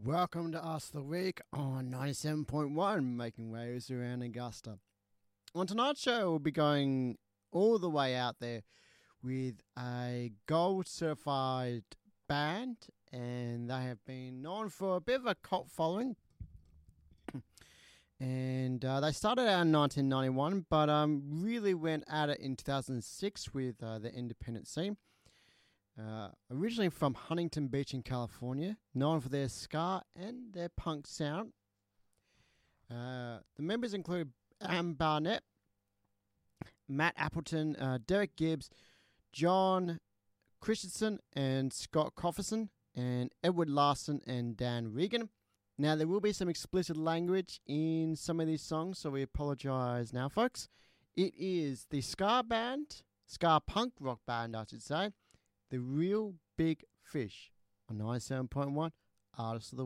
Welcome to Us the Week on 97.1, making waves around Augusta. On tonight's show, we'll be going all the way out there with a gold certified band, and they have been known for a bit of a cult following. And they started out in 1991, but really went at it in 2006 with the independent scene. Originally from Huntington Beach in California, known for their ska and their punk sound. The members include Am Barnett, Matt Appleton, Derek Gibbs, John Christensen, and Scott Cofferson, and Edward Larson and Dan Regan. Now, there will be some explicit language in some of these songs, so we apologise now, folks. It is the ska punk rock band, I should say, The Real Big Fish on 97.1 Artists of the